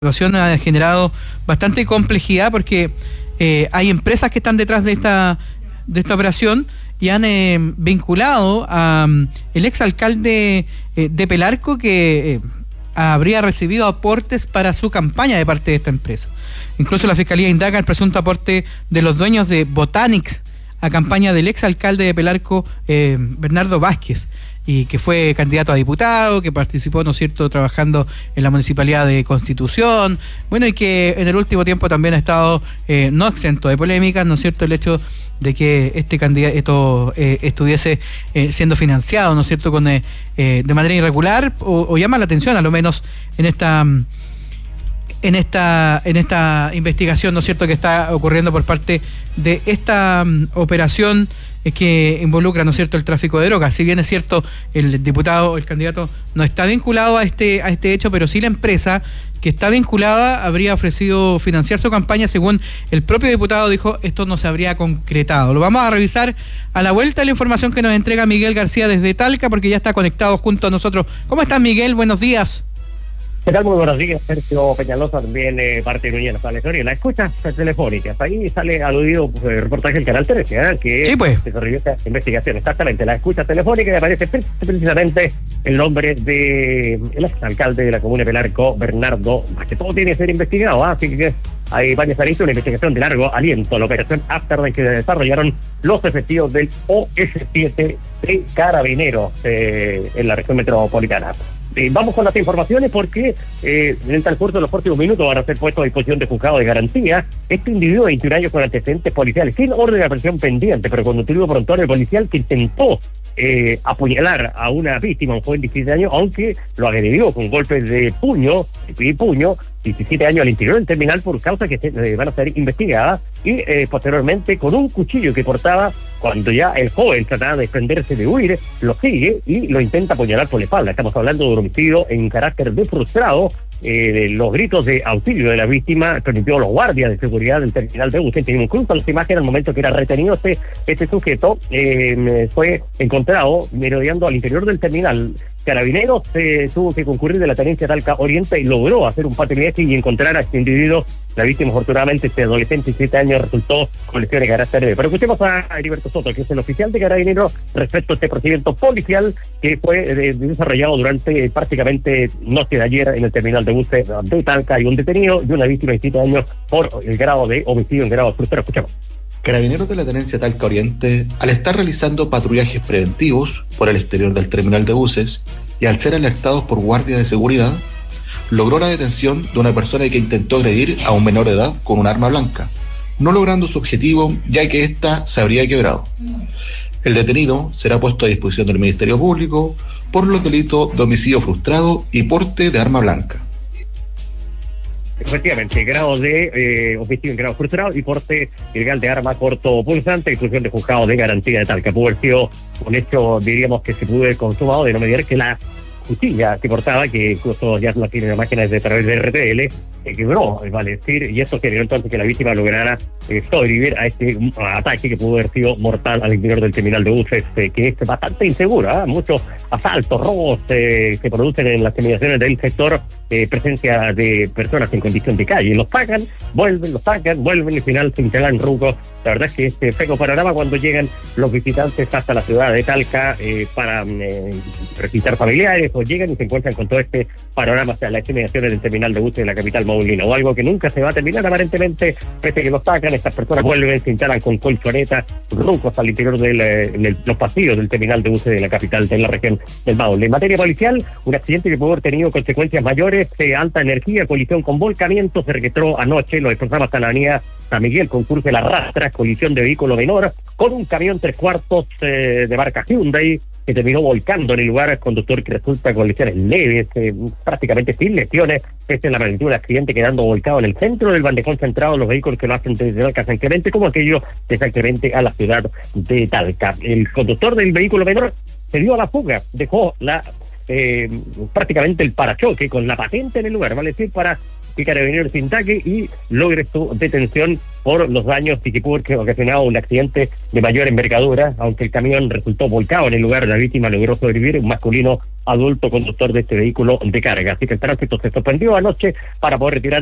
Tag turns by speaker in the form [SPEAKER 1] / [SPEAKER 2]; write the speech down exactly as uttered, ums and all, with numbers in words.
[SPEAKER 1] situación ha generado bastante complejidad porque eh, hay empresas que están detrás de esta de esta operación y han eh, vinculado a um, el exalcalde eh, de Pelarco que eh, habría recibido aportes para su campaña de parte de esta empresa. Incluso la Fiscalía indaga el presunto aporte de los dueños de Botanix a campaña del exalcalde de Pelarco, eh, Bernardo Vázquez, y que fue candidato a diputado, que participó, ¿no es cierto?, trabajando en la Municipalidad de Constitución, bueno, y que en el último tiempo también ha estado eh, no exento de polémicas, ¿no es cierto?, el hecho de que este candidato eh, estuviese eh, siendo financiado, ¿no es cierto?, con eh, eh, de manera irregular, o, o llama la atención, a lo menos, en esta... en esta en esta investigación, ¿no es cierto?, que está ocurriendo por parte de esta um, operación eh, que involucra, ¿no es cierto?, el tráfico de drogas. Si bien es cierto, el diputado, el candidato no está vinculado a este a este hecho, pero sí la empresa que está vinculada habría ofrecido financiar su campaña. Según el propio diputado dijo, esto no se habría concretado. Lo vamos a revisar a la vuelta de la información que nos entrega Miguel García desde Talca, porque ya está conectado junto a nosotros. ¿Cómo estás, Miguel? Buenos días.
[SPEAKER 2] ¿Qué tal? Muy buenos días, Sergio Peñalosa, también eh, parte de Unión Nacional. La escucha telefónica, ahí sale aludido pues, el reportaje del Canal trece, ¿eh? que
[SPEAKER 1] sí, pues.
[SPEAKER 2] desarrolló esta investigación. Exactamente, la escucha telefónica, y aparece precisamente el nombre del exalcalde de la comuna de Pelarco, Bernardo, que todo tiene que ser investigado, ¿eh? Así que hay varias aristas, una investigación de largo aliento, la operación After que desarrollaron los efectivos del O S siete de Carabineros eh, en la región metropolitana. Eh, vamos con las informaciones porque eh, en el transcurso de los próximos minutos van a ser puestos a disposición de juzgado de garantía este individuo de veintiún años con antecedentes policiales, sin orden de aprehensión pendiente, pero con motivo prontuario policial, que intentó eh, apuñalar a una víctima, un joven de diecisiete años, aunque lo agredió con golpes de puño, de puño, diecisiete años al interior del terminal por causas que se, eh, van a ser investigadas, y eh, posteriormente con un cuchillo que portaba cuando ya el joven trataba de desprenderse de huir, lo sigue y lo intenta apuñalar por la espalda. Estamos hablando de un homicidio en carácter de frustrado. Eh, los gritos de auxilio de la víctima permitió a los guardias de seguridad del terminal de buses. Tenemos incluso las imágenes al momento que era retenido este, este sujeto, eh, fue encontrado merodeando al interior del terminal. Carabineros eh, tuvo que concurrir de la tenencia Talca Oriente y logró hacer un patrullaje y encontrar a este individuo. La víctima, afortunadamente, este adolescente de siete años, resultó con lesiones de carácter leve. Pero escuchemos a Heriberto Soto, que es el oficial de Carabineros, respecto a este procedimiento policial que fue eh, desarrollado durante eh, prácticamente noche de ayer en el terminal de buses de Talca. Hay un detenido y una víctima de siete años por el grado de homicidio en grado de frustrado. Escuchemos.
[SPEAKER 3] Carabineros de la Tenencia Talca Oriente, al estar realizando patrullajes preventivos por el exterior del terminal de buses y al ser alertados por guardias de seguridad, logró la detención de una persona que intentó agredir a un menor de edad con un arma blanca, no logrando su objetivo ya que ésta se habría quebrado. El detenido será puesto a disposición del Ministerio Público por los delitos de homicidio frustrado y porte de arma blanca.
[SPEAKER 2] Efectivamente, grado de eh, homicidio en grado frustrado y porte ilegal de arma corto punzante, inclusión de juzgado de garantía de Talca. Pudo haber sido un hecho, diríamos, que se pudo haber consumado de no mediar que la cuchilla que portaba, que incluso ya la tienen imágenes de través de R T L, se quebró, vale decir, y esto generó entonces que la víctima lograra eh, sobrevivir a este uh, ataque que pudo haber sido mortal al interior del terminal de buses, eh, que es bastante insegura, ¿eh? Muchos asaltos, robos eh, se producen en las inmediaciones del sector, eh, presencia de personas en condición de calle, los sacan, vuelven, los sacan, vuelven y al final se instalan rucos. La verdad es que este feo panorama cuando llegan los visitantes hasta la ciudad de Talca eh, para eh, visitar familiares, o llegan y se encuentran con todo este panorama hacia las inmediaciones del terminal de buses de la capital maulina, o algo que nunca se va a terminar aparentemente, pese a que los sacan, estas personas vuelven, se instalan con colchonetas, rucos al interior de del, los pasillos del terminal de buses de la capital de la región del Maule. En materia policial, un accidente que pudo haber tenido consecuencias mayores, de alta energía, colisión con volcamiento, se registró anoche, lo desplazamos hasta la avenida San Miguel, concurso de las Rastras, colisión de vehículo menor con un camión tres cuartos eh, de marca Hyundai, que terminó volcando en el lugar, conductor que resulta con lesiones leves, eh, prácticamente sin lesiones, esta es la magnitud del accidente, quedando volcado en el centro del bandejón centrado los vehículos que lo hacen desde Talca a San Clemente, como aquello de San Clemente a la ciudad de Talca. El conductor del vehículo menor se dio a la fuga, dejó la eh, prácticamente el parachoque con la patente en el lugar, vale decir, para que Carabineros se indague y logre su detención por los daños y que pudo haber ocasionado un accidente de mayor envergadura, aunque el camión resultó volcado en el lugar. La víctima logró sobrevivir, un masculino adulto conductor de este vehículo de carga. Así que el tránsito se suspendió anoche para poder retirar